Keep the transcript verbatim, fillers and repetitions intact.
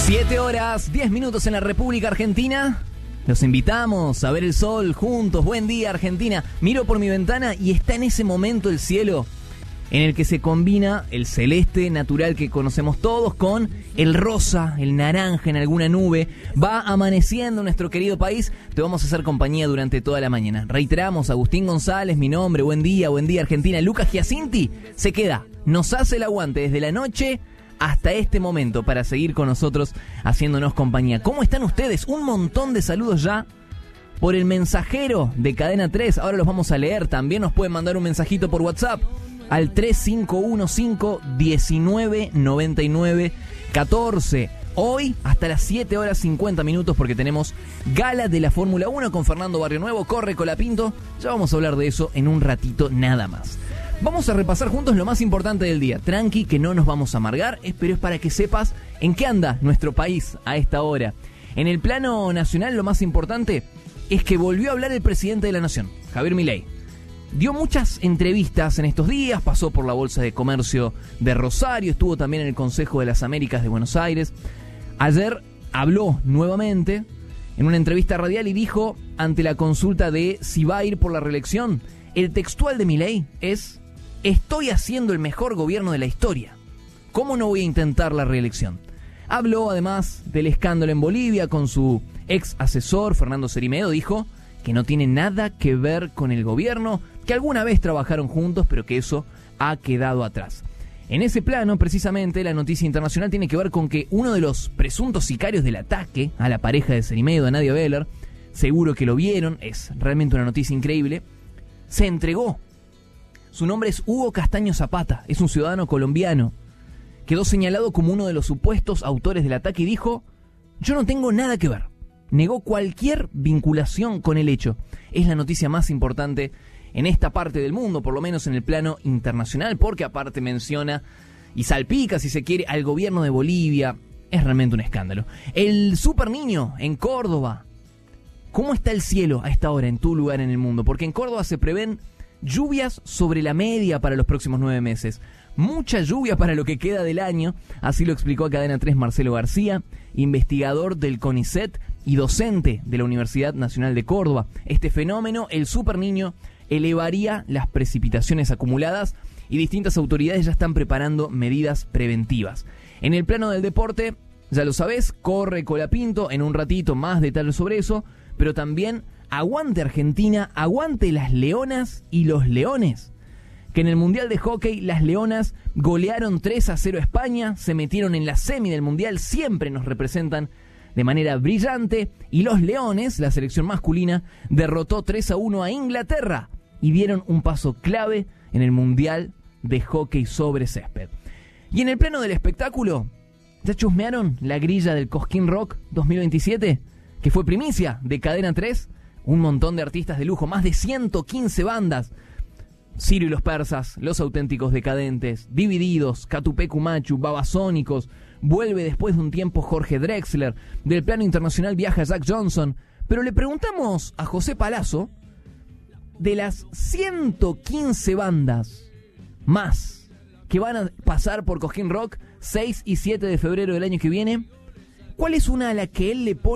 Siete horas, diez minutos en la República Argentina. Los invitamos a ver el sol juntos. Buen día, Argentina. Miro por mi ventana y está en ese momento el cielo en el que se combina el celeste natural que conocemos todos con el rosa, el naranja en alguna nube. Va amaneciendo nuestro querido país. Te vamos a hacer compañía durante toda la mañana. Reiteramos, Agustín González, mi nombre. Buen día, buen día, Argentina. Lucas Giacinti se queda. Nos hace el aguante desde la noche hasta este momento para seguir con nosotros haciéndonos compañía. ¿Cómo están ustedes? Un montón de saludos ya por el mensajero de Cadena tres. Ahora los vamos a leer. También nos pueden mandar un mensajito por WhatsApp al tres cinco uno cinco, diecinueve, noventa y nueve, catorce. Hoy hasta las siete horas cincuenta minutos porque tenemos gala de la Fórmula uno con Fernando Barrionuevo. Corre Colapinto. Ya vamos a hablar de eso en un ratito nada más. Vamos a repasar juntos lo más importante del día. Tranqui, que no nos vamos a amargar, pero es para que sepas en qué anda nuestro país a esta hora. En el plano nacional, lo más importante es que volvió a hablar el presidente de la Nación, Javier Milei. Dio muchas entrevistas en estos días, pasó por la Bolsa de Comercio de Rosario, estuvo también en el Consejo de las Américas de Buenos Aires. Ayer habló nuevamente en una entrevista radial y dijo, ante la consulta de si va a ir por la reelección, el textual de Milei es: estoy haciendo el mejor gobierno de la historia. ¿Cómo no voy a intentar la reelección? Habló además del escándalo en Bolivia con su ex asesor, Fernando Cerime. Dijo que no tiene nada que ver con el gobierno, que alguna vez trabajaron juntos, pero que eso ha quedado atrás. En ese plano, precisamente, la noticia internacional tiene que ver con que uno de los presuntos sicarios del ataque a la pareja de Cerime, a Nadia Beller, seguro que lo vieron, es realmente una noticia increíble, se entregó. Su nombre es Hugo Castaño Zapata, es un ciudadano colombiano. Quedó señalado como uno de los supuestos autores del ataque y dijo: yo no tengo nada que ver. Negó cualquier vinculación con el hecho. Es la noticia más importante en esta parte del mundo, por lo menos en el plano internacional, porque aparte menciona y salpica, si se quiere, al gobierno de Bolivia. Es realmente un escándalo. El super niño en Córdoba. ¿Cómo está el cielo a esta hora en tu lugar en el mundo? Porque en Córdoba se prevén lluvias sobre la media para los próximos nueve meses. Mucha lluvia para lo que queda del año. Así lo explicó a Cadena tres Marcelo García, investigador del CONICET y docente de la Universidad Nacional de Córdoba. Este fenómeno, el Super Niño, elevaría las precipitaciones acumuladas y distintas autoridades ya están preparando medidas preventivas. En el plano del deporte, ya lo sabés, corre Colapinto, en un ratito más detalles sobre eso, pero también aguante Argentina, aguante las leonas y los leones. Que en el Mundial de Hockey las leonas golearon tres a cero a España, se metieron en la semi del Mundial, siempre nos representan de manera brillante. Y los leones, la selección masculina, derrotó tres a uno a Inglaterra y dieron un paso clave en el Mundial de Hockey sobre césped. Y en el plano del espectáculo, ¿ya chusmearon la grilla del Cosquín Rock dos mil veintisiete? Que fue primicia de Cadena tres. Un montón de artistas de lujo, más de ciento quince bandas. Ciro y los Persas, Los Auténticos Decadentes, Divididos, Catupecu Machu, Babasónicos. Vuelve después de un tiempo Jorge Drexler. Del plano internacional viaja Jack Johnson. Pero le preguntamos a José Palazzo, de las ciento quince bandas más que van a pasar por Cosquín Rock seis y siete de febrero del año que viene, ¿cuál es una a la que él le pone